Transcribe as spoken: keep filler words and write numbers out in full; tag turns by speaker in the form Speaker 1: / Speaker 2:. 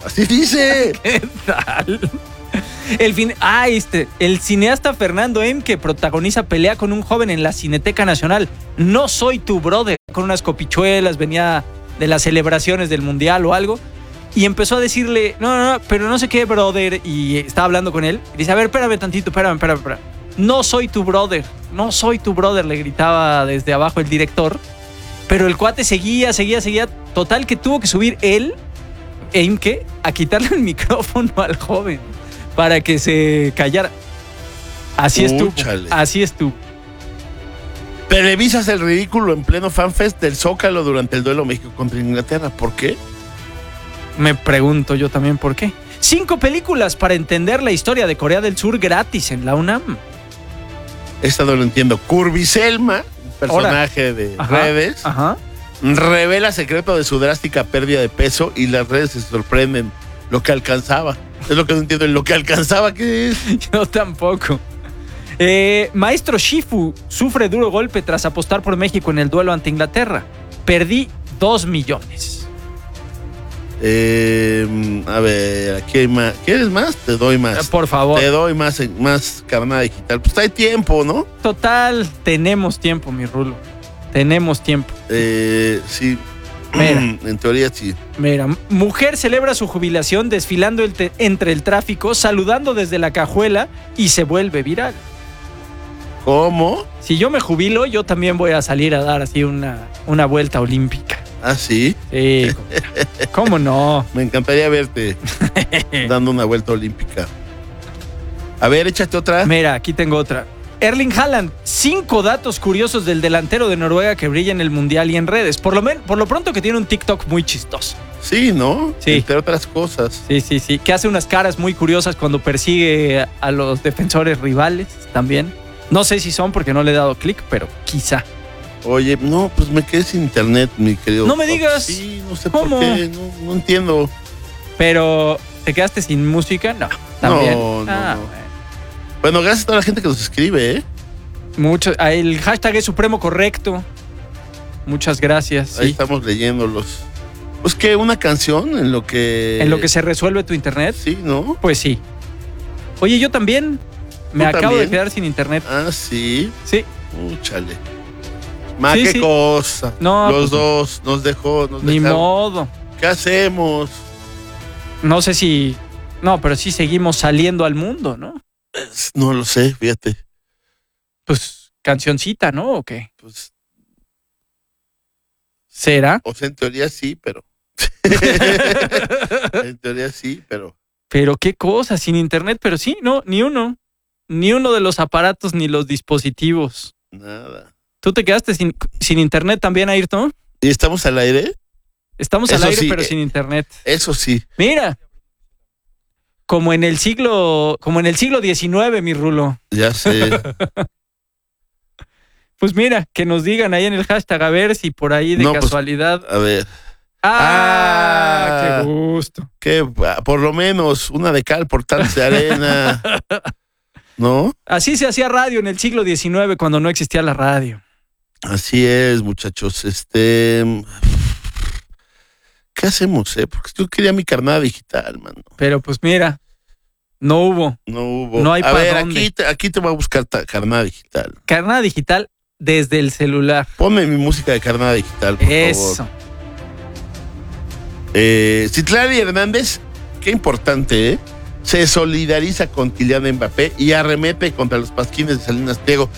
Speaker 1: Así dice.
Speaker 2: ¿Qué tal? El fin... Ah, este. El cineasta Fernando M., que protagoniza pelea con un joven en la Cineteca Nacional. No soy tu brother. Con unas copichuelas, venía de las celebraciones del Mundial o algo. Y empezó a decirle, no, no, no, pero no sé qué, brother. Y estaba hablando con él. Y dice, a ver, espérame tantito, espérame, espérame, espérame. No soy tu brother. No soy tu brother, le gritaba desde abajo el director. Pero el cuate seguía, seguía, seguía. Total que tuvo que subir él, Eimke, a quitarle el micrófono al joven para que se callara. Así estuvo. Así estuvo.
Speaker 1: Televisas el ridículo en pleno FanFest del Zócalo durante el duelo México contra Inglaterra. ¿Por qué?
Speaker 2: Me pregunto yo también por qué. Cinco películas para entender la historia de Corea del Sur gratis en la UNAM.
Speaker 1: Esta no lo entiendo. Curviselma, un personaje Ahora. de ajá, redes,
Speaker 2: ajá.
Speaker 1: revela secreto de su drástica pérdida de peso y las redes se sorprenden. Lo que alcanzaba. Es lo que no entiendo. ¿Lo que alcanzaba qué es?
Speaker 2: Yo tampoco. Eh, Maestro Shifu sufre duro golpe tras apostar por México en el duelo ante Inglaterra. Perdí dos millones.
Speaker 1: Eh, a ver, aquí hay más. ¿Quieres más? Te doy más.
Speaker 2: Eh, por favor.
Speaker 1: Te doy más, más carnada digital. Pues hay tiempo, ¿no?
Speaker 2: Total, tenemos tiempo, mi Rulo. Tenemos tiempo.
Speaker 1: Eh, sí.
Speaker 2: Mira,
Speaker 1: en teoría sí.
Speaker 2: Mira, mujer celebra su jubilación desfilando el te- entre el tráfico, saludando desde la cajuela y se vuelve viral.
Speaker 1: ¿Cómo?
Speaker 2: Si yo me jubilo, yo también voy a salir a dar así una, una vuelta olímpica.
Speaker 1: ¿Ah, sí?
Speaker 2: Sí. ¿Cómo no?
Speaker 1: Me encantaría verte dando una vuelta olímpica. A ver, échate otra.
Speaker 2: Mira, aquí tengo otra. Erling Haaland, cinco datos curiosos del delantero de Noruega que brilla en el Mundial y en redes. Por lo, men- por lo pronto que tiene un TikTok muy chistoso.
Speaker 1: Sí, ¿no?
Speaker 2: Sí.
Speaker 1: Entre otras cosas.
Speaker 2: Sí, sí, sí. Que hace unas caras muy curiosas cuando persigue a los defensores rivales también. No sé si son porque no le he dado clic, pero quizá.
Speaker 1: Oye, no, pues me quedé sin internet, mi querido.
Speaker 2: No me digas.
Speaker 1: Sí, no sé
Speaker 2: ¿Cómo?
Speaker 1: por qué, no, no entiendo.
Speaker 2: Pero, ¿te quedaste sin música? No, también.
Speaker 1: No, no,
Speaker 2: ah,
Speaker 1: no.
Speaker 2: Bueno.
Speaker 1: Bueno, gracias a toda la gente que nos escribe, ¿eh?
Speaker 2: Mucho, el hashtag es Supremo Correcto. Muchas gracias.
Speaker 1: Ahí
Speaker 2: Sí.
Speaker 1: estamos leyéndolos. Pues que una canción en lo que...
Speaker 2: ¿En lo que se resuelve tu internet?
Speaker 1: Sí, ¿no?
Speaker 2: Pues sí. Oye, yo también me
Speaker 1: ¿Tú
Speaker 2: acabo
Speaker 1: también?
Speaker 2: de quedar sin internet.
Speaker 1: Ah, sí.
Speaker 2: Sí.
Speaker 1: Úchale. Ma,
Speaker 2: Sí,
Speaker 1: qué
Speaker 2: sí.
Speaker 1: cosa.
Speaker 2: No,
Speaker 1: Los
Speaker 2: pues,
Speaker 1: dos nos dejó. Nos
Speaker 2: Ni
Speaker 1: dejaron.
Speaker 2: modo.
Speaker 1: ¿Qué hacemos?
Speaker 2: No sé si... No, pero sí seguimos saliendo al mundo, ¿no?
Speaker 1: No lo sé, fíjate.
Speaker 2: Pues cancioncita, ¿no? ¿O qué?
Speaker 1: Pues,
Speaker 2: ¿Será?
Speaker 1: o sea, en teoría sí, pero... en teoría sí, pero...
Speaker 2: Pero qué cosa, sin internet, pero sí, no, ni uno. Ni uno de los aparatos ni los dispositivos.
Speaker 1: Nada.
Speaker 2: ¿Tú te quedaste sin, sin internet también, Ayrton?
Speaker 1: ¿Y estamos al aire?
Speaker 2: Estamos
Speaker 1: Eso
Speaker 2: al aire,
Speaker 1: sí,
Speaker 2: pero
Speaker 1: eh,
Speaker 2: sin internet.
Speaker 1: Eso sí.
Speaker 2: Mira, como en el siglo, como en el siglo diecinueve, mi Rulo.
Speaker 1: Ya sé.
Speaker 2: Pues mira, que nos digan ahí en el hashtag a ver si por ahí de
Speaker 1: No, pues,
Speaker 2: casualidad.
Speaker 1: A ver.
Speaker 2: ¡Ah!
Speaker 1: Ah.
Speaker 2: ¡Qué gusto!
Speaker 1: Que por lo menos una de cal por tal de arena. ¿No?
Speaker 2: Así se hacía radio en el siglo diecinueve cuando no existía la radio.
Speaker 1: Así es, muchachos. Este... ¿Qué hacemos, eh? Porque yo quería mi carnada digital, mano.
Speaker 2: Pero pues mira, no hubo.
Speaker 1: No hubo.
Speaker 2: No hay
Speaker 1: A
Speaker 2: pa'
Speaker 1: ver,
Speaker 2: dónde.
Speaker 1: aquí te, aquí te voy a buscar ta- carnada digital.
Speaker 2: Carnada digital desde el celular.
Speaker 1: Ponme mi música de carnada digital, por
Speaker 2: Eso.
Speaker 1: favor. Eh, Citlali Hernández, qué importante, ¿eh? Se solidariza con Kylian Mbappé y arremete contra los pasquines de Salinas Pliego.